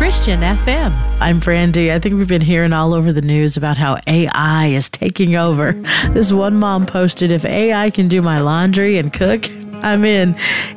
Christian FM. I'm Brandy. I think we've been hearing all over the news about how AI is taking over. This one mom posted, if AI can do my laundry and cook, I'm in.